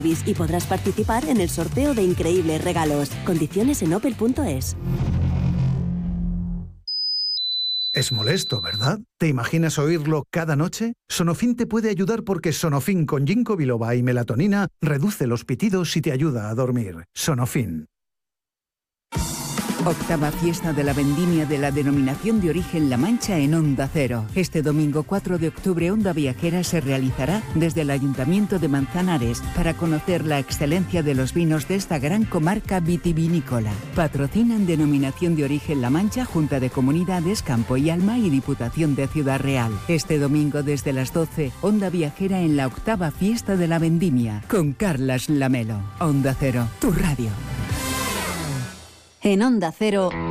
y podrás participar en el sorteo de increíbles regalos. Condiciones en opel.es. Es molesto, ¿verdad? ¿Te imaginas oírlo cada noche? Sonofin te puede ayudar porque Sonofin con ginkgo biloba y melatonina reduce los pitidos y te ayuda a dormir. Sonofin. Octava fiesta de la vendimia de la denominación de origen La Mancha en Onda Cero. Este domingo 4 de octubre Onda Viajera se realizará desde el Ayuntamiento de Manzanares para conocer la excelencia de los vinos de esta gran comarca vitivinícola. Patrocinan denominación de origen La Mancha, Junta de Comunidades, Campo y Alma y Diputación de Ciudad Real. Este domingo desde las 12, Onda Viajera en la octava fiesta de la vendimia con Carlas Lamelo. Onda Cero, tu radio. En Onda Cero,